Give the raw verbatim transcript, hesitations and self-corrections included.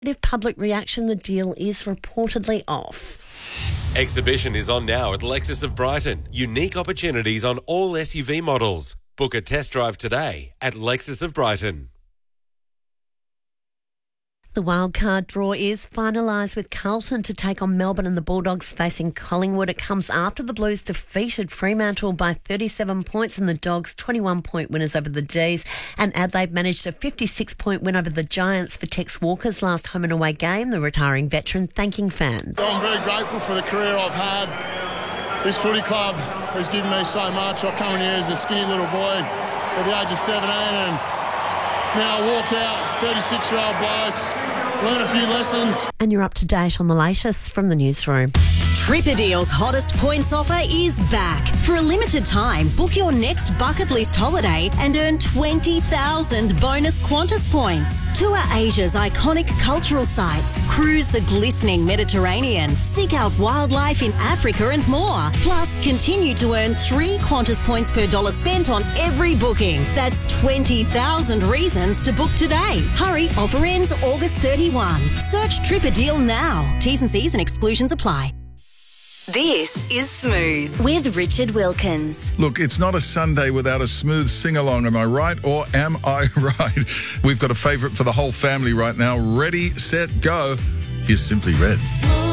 Public reaction, the deal is reportedly off. Exhibition is on now at Lexus of Brighton. Unique opportunities on all S U V models. Book a test drive today at Lexus of Brighton. The wildcard draw is finalised with Carlton to take on Melbourne and the Bulldogs facing Collingwood. It comes after the Blues defeated Fremantle by thirty-seven points and the Dogs twenty-one point winners over the D's. And Adelaide managed a fifty-six point win over the Giants for Tex Walker's last home and away game, the retiring veteran thanking fans. I'm very grateful for the career I've had. This footy club has given me so much. I come in here as a skinny little boy at the age of seventeen and now I walk out, thirty-six-year-old bloke, learn a few lessons. And you're up to date on the latest from the newsroom. Tripperdeal's hottest points offer is back. For a limited time, book your next bucket list holiday and earn twenty thousand bonus Qantas points. Tour Asia's iconic cultural sites, cruise the glistening Mediterranean, seek out wildlife in Africa and more. Plus, continue to earn three Qantas points per dollar spent on every booking. That's twenty thousand reasons to book today. Hurry, offer ends August thirty-first. Search Tripperdeal now. T's and C's and exclusions apply. This is Smooth with Richard Wilkins. Look, it's not a Sunday without a smooth sing-along, am I right or am I right? We've got a favourite for the whole family right now. Ready, set, go. Here's Simply Red.